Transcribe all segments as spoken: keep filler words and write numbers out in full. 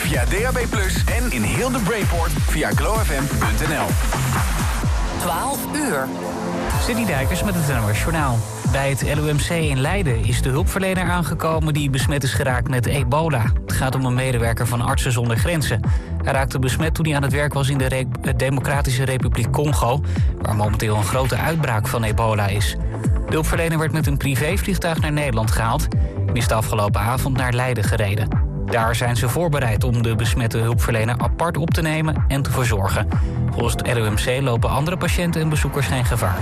via D A B plus, en in heel de Brainport via glow f m punt n l. twaalf uur. Sidney Dijkers met het N O S Journaal. Bij het L U M C in Leiden is de hulpverlener aangekomen die besmet is geraakt met ebola. Het gaat om een medewerker van Artsen zonder Grenzen. Hij raakte besmet toen hij aan het werk was in de Re- Democratische Republiek Congo, waar momenteel een grote uitbraak van ebola is. De hulpverlener werd met een privévliegtuig naar Nederland gehaald en is de afgelopen avond naar Leiden gereden. Daar zijn ze voorbereid om de besmette hulpverlener apart op te nemen en te verzorgen. Volgens het L U M C lopen andere patiënten en bezoekers geen gevaar.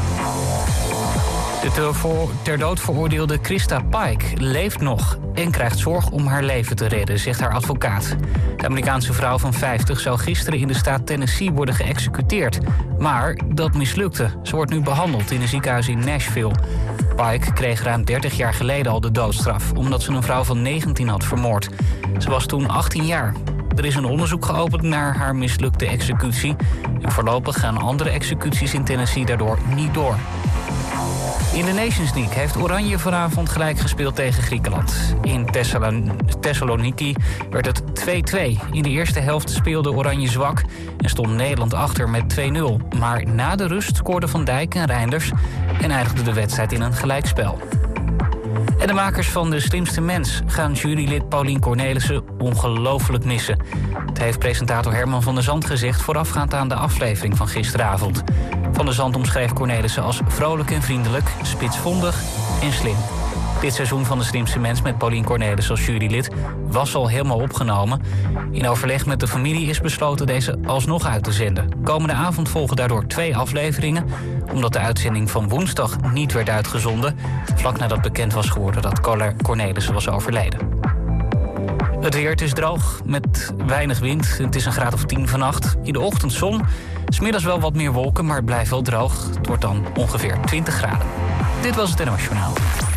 De ter, voor, ter dood veroordeelde Christa Pike leeft nog en krijgt zorg om haar leven te redden, zegt haar advocaat. De Amerikaanse vrouw van vijftig zou gisteren in de staat Tennessee worden geëxecuteerd. Maar dat mislukte. Ze wordt nu behandeld in een ziekenhuis in Nashville. Pike kreeg ruim dertig jaar geleden al de doodstraf, omdat ze een vrouw van negentien had vermoord. Ze was toen achttien jaar. Er is een onderzoek geopend naar haar mislukte executie. En voorlopig gaan andere executies in Tennessee daardoor niet door. In de Nations League heeft Oranje vanavond gelijk gespeeld tegen Griekenland. In Thessalon- Thessaloniki werd het twee-twee. In de eerste helft speelde Oranje zwak en stond Nederland achter met twee nul. Maar na de rust scoorden Van Dijk en Reinders en eindigde de wedstrijd in een gelijkspel. En de makers van De Slimste Mens gaan jurylid Paulien Cornelissen ongelooflijk missen. Het heeft presentator Herman van der Zand gezegd voorafgaand aan de aflevering van gisteravond. Van der Zand omschreef Cornelissen als vrolijk en vriendelijk, spitsvondig en slim. Dit seizoen van De Slimste Mens met Paulien Cornelissen als jurylid was al helemaal opgenomen. In overleg met de familie is besloten deze alsnog uit te zenden. Komende avond volgen daardoor twee afleveringen, omdat de uitzending van woensdag niet werd uitgezonden, vlak nadat bekend was geworden dat Cornelissen was overleden. Het weer, het is droog, met weinig wind. Het is een graad of tien vannacht. In de ochtend zon, 's middags wel wat meer wolken, maar het blijft wel droog. Het wordt dan ongeveer twintig graden. Dit was het N O S Journaal.